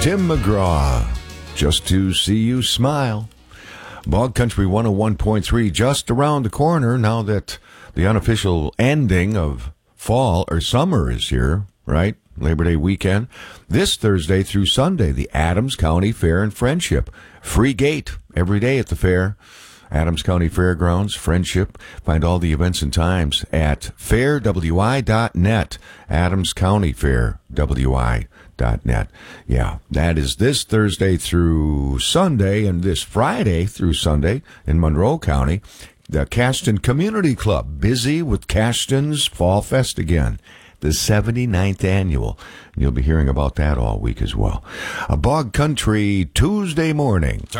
Tim McGraw, just to see you smile. Bog Country 101.3 just around the corner now that the unofficial ending of fall or summer is here, right? Labor Day weekend. This Thursday through Sunday, the Adams County Fair and Friendship. Free gate every day at the fair. Adams County Fairgrounds, Friendship. Find all the events and times at fairwi.net. Adams County Fair, WI.net. Yeah, that is this Thursday through Sunday and this Friday through Sunday in Monroe County. The Cashton Community Club, busy with Cashton's Fall Fest again. The 79th annual. And you'll be hearing about that all week as well. A Bog Country Tuesday morning.